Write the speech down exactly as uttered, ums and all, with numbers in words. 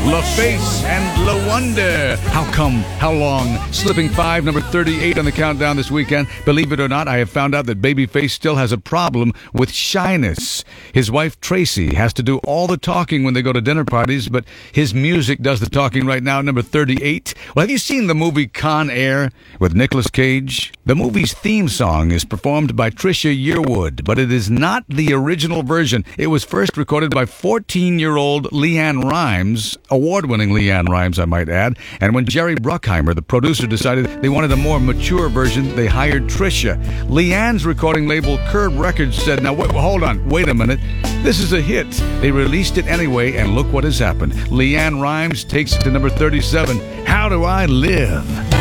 LaFace and LaWonder. How come? How long? Slipping five, number thirty-eight on the countdown this weekend. Believe it or not, I have found out that Babyface still has a problem with shyness. His wife, Tracy, has to do all the talking when they go to dinner parties, but his music does the talking right now, number thirty-eight. Well, have you seen the movie Con Air with Nicolas Cage? The movie's theme song is performed by Trisha Yearwood, but it is not the original version. It was first recorded by fourteen-year-old LeAnn Rimes, award-winning LeAnn Rimes, I might add. And when Jerry Bruckheimer, the producer, decided they wanted a more mature version, they hired Trisha. LeAnn's recording label, Curb Records, said, now, wait, hold on, wait a minute. This is a hit. They released it anyway, and look what has happened. LeAnn Rimes takes it to number thirty-seven. How Do I Live?